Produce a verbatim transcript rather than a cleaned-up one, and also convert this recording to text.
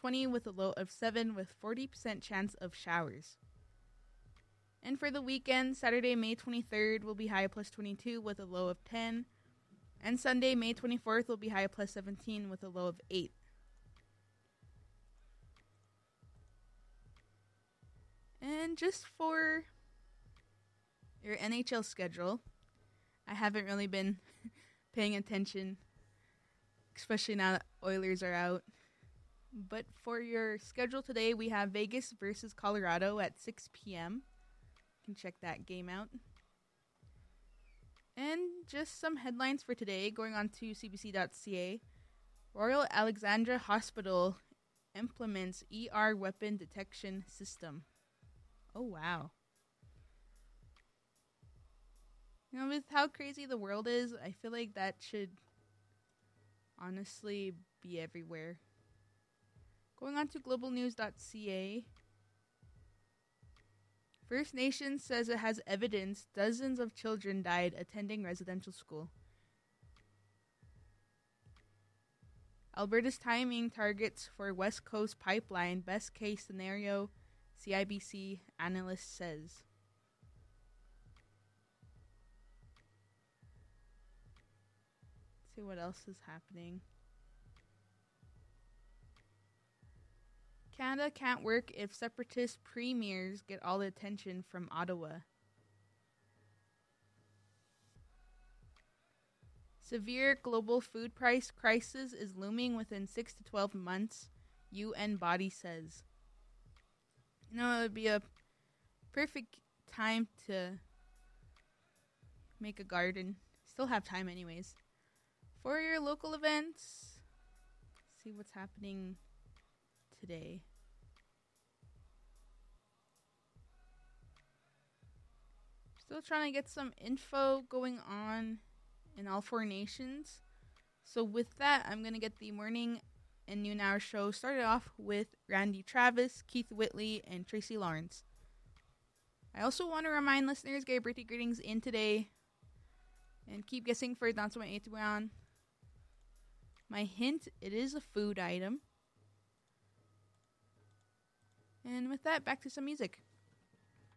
twenty with a low of seven with forty percent chance of showers. And for the weekend, Saturday, May twenty-third will be high of plus twenty-two with a low of ten. And Sunday, May twenty-fourth will be high of plus seventeen with a low of eight. And just for your N H L schedule, I haven't really been paying attention, especially now that Oilers are out. But for your schedule today, we have Vegas versus Colorado at six p.m. You can check that game out. And just some headlines for today, going on to C B C dot C A. Royal Alexandra Hospital implements E R weapon detection system. Oh, wow. You know, with how crazy the world is, I feel like that should honestly be everywhere. Going on to global news dot C A. First Nations says it has evidence dozens of children died attending residential school. Alberta's timing targets for West Coast pipeline best case scenario, C I B C analyst says. Let's see what else is happening. Canada can't work if separatist premiers get all the attention from Ottawa. Severe global food price crisis is looming within six to twelve months, U N body says. You know, it would be a perfect time to make a garden. Still have time anyways. For your local events, see what's happening today. Still trying to get some info going on in all four nations. So with that, I'm going to get the morning and noon hour show started off with Randy Travis, Keith Whitley, and Tracy Lawrence. I also want to remind listeners, get birthday greetings in today. And keep guessing for Danzo Maituan. My hint, it is a food item. And with that, back to some music.